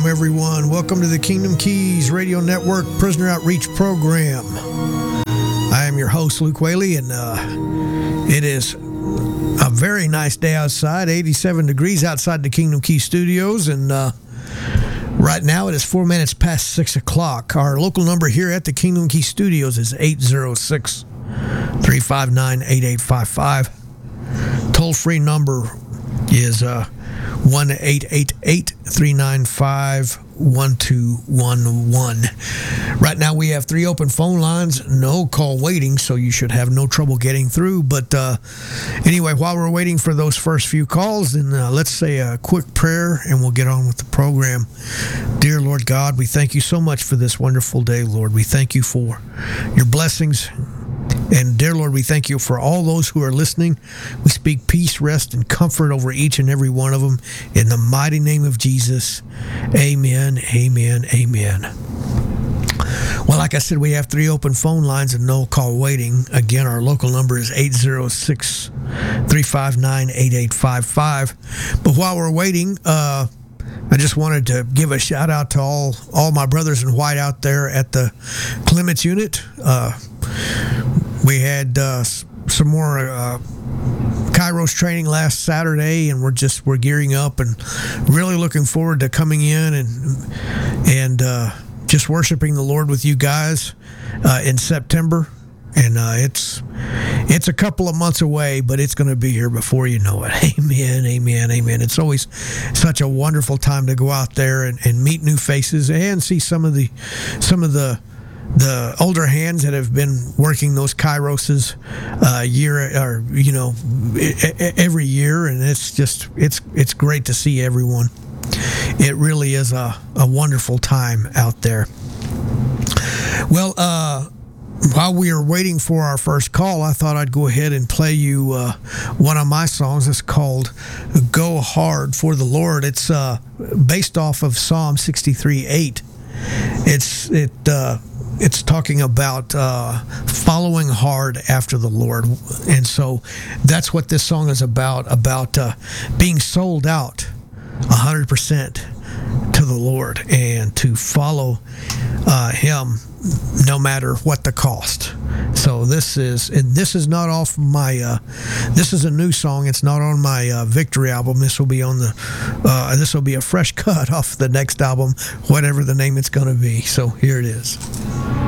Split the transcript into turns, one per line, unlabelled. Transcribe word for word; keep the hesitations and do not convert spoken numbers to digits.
everyone. Welcome to the Kingdom Keys Radio Network Prisoner Outreach Program. I am your host, Luke Whaley, and uh, it is a very nice day outside, eighty-seven degrees outside the Kingdom Keys studios, and uh, right now it is four minutes past six o'clock. Our local number here at the Kingdom Keys studios is eight zero six, three five nine, eight eight five five. Toll-free number is uh, one eight eight eight, three nine five, one two one one. Right now we have three open phone lines, no call waiting, so you should have no trouble getting through. But uh, anyway, while we're waiting for those first few calls, then uh, let's say a quick prayer and we'll get on with the program. Dear Lord God, we thank you so much for this wonderful day, Lord. We thank you for your blessings. And dear Lord, we thank you for all those who are listening. We speak peace, rest, and comfort over each and every one of them. In the mighty name of Jesus, amen, amen, amen. Well, like I said, we have three open phone lines and no call waiting. Again, our local number is eight zero six, three five nine, eight eight five five. But while we're waiting, uh, I just wanted to give a shout out to all, all my brothers in white out there at the Clements unit. Uh, we had uh, some more uh, Kairos training last Saturday, and we're just we're gearing up and really looking forward to coming in and and uh, just worshiping the Lord with you guys uh, in September. And uh, it's it's a couple of months away, but it's going to be here before you know it. Amen, amen, amen. It's always such a wonderful time to go out there and, and meet new faces and see some of the some of the the older hands that have been working those Kairoses uh, year or you know every year, and it's just it's it's great to see everyone. It really is a, a wonderful time out there. Well, uh. While we are waiting for our first call, I thought I'd go ahead and play you uh, one of my songs. It's called Go Hard for the Lord. It's uh, based off of Psalm sixty-three eight. It's it uh, it's talking about uh, following hard after the Lord. And so that's what this song is about, about uh, being sold out one hundred percent to the Lord and to follow uh, Him no matter what the cost. So this is and this is not off my uh, this is a new song. It's not on my uh, Victory album. This will be on the uh, this will be a fresh cut off the next album, whatever the name it's going to be. So here it is.